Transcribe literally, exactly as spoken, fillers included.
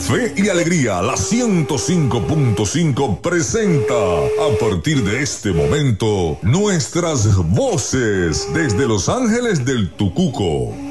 Fe y Alegría, la ciento cinco punto cinco presenta a partir de este momento nuestras voces desde Los Ángeles del Tucuco.